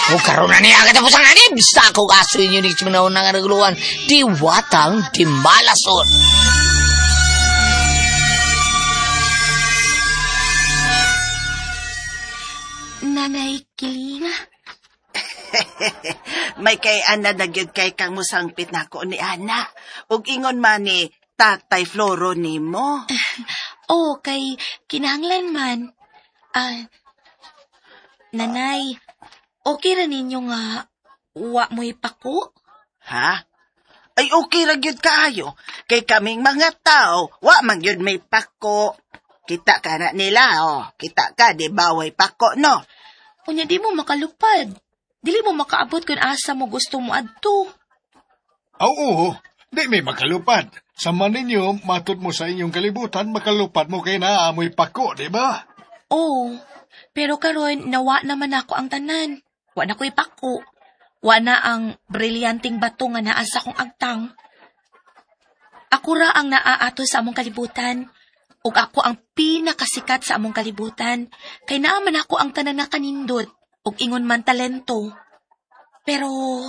O karon na niya katapos ang anib. Sa ako kaso inyo ni Chimanao na nga naguluhan. Diwatang di malason. Nanay Kilinga. May kay Ana nagyod kay kang musangpit na ko ni Ana. Ug ingon man ni Tatay Floro nimo. Kay kinahanglan man. Nanay, okay ra ninyo nga wa mo'y pako? Ha? Ay okay ra gyud kaayo. Kay kaming mga tao, wa man gyud may pako. Kita ka na nila, Kita ka, di ba way pako, no? Unya di mo makalupad. Dili mo makaabot kung asa mo gusto mo adto. Oo, di may makalupad. Sama ninyo, matod mo sa inyong kalibutan, makalupad mo kay naamoy pako, di ba? Oo, pero karon nawa naman ako ang tanan. Wa na ko'y pako. Wa na ang brilyanting bato nga naa sa akong agtang. Ako ra ang naaato sa among kalibutan. Ug ako ang pinakasikat sa among kalibutan. Kay naaman ako ang tanan na kanindot. Ug ingon man talento. Pero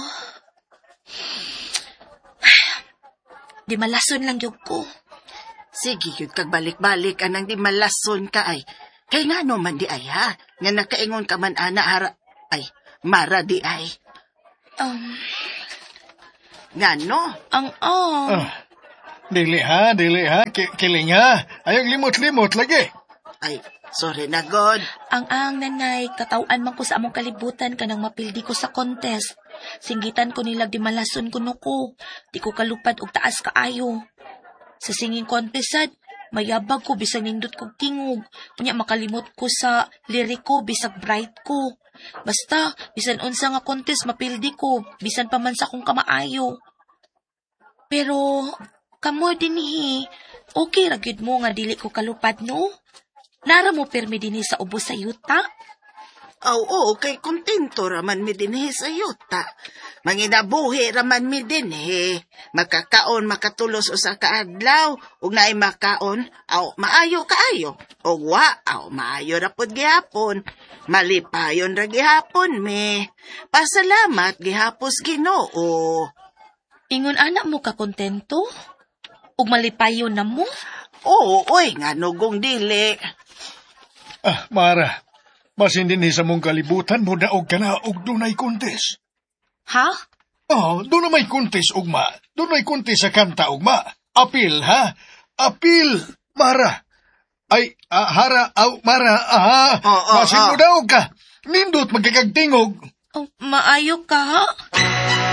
di malason lang yun ko. Sige yun kag balik-balik anang di malason ka ay. Kay nga no man di ay ha. Nga nakaingon ka man ana mara di ay. Nga no? Dili ha. Kiling ha. Ayong limot-limot lagi. Ay, sorry na God. Ang nanay, katawan man ko sa among kalibutan kanang mapildi ko sa contest. Singgitan ko nilag di malason kuno ko. Di ko kalupad og taas kaayo. Sa singing contestat, mayabag ko bisag nindot kog tingog. Unya makalimot ko sa liriko bisag bright ko. Basta, bisan unsa nga contest mapildi ko, bisan pa man sa kong kamaayo. Pero, kamo dinhi, okay ra gyud mo nga dili ko kalupad no? Nara mo permi dinhi sa ubos sa yuta? Oo, kay kontento raman mi dinhi sa yuta. Manginabuhi raman mi dinhi. Makakaon makatulos usa ka adlaw, ug naay makaon, maayo kaayo. Ug maayo ra pud gihapon. Malipayon ra gihapon mi. Pasalamat gihapos Ginoo. Ingon anak mo ka kontento? Ug malipayon na mo? Oo, ngano gong dili. Mara, basin din sa mong kalibutan mo daog ka na og dunay kontes. Ha? Doon may kontes, ugma. Doon may kontes sa kanta, ugma. Apil, ha? Apil, Mara. Mara, basin mo daog ka. Nindot magkakagtingog. Maayo ka, ha?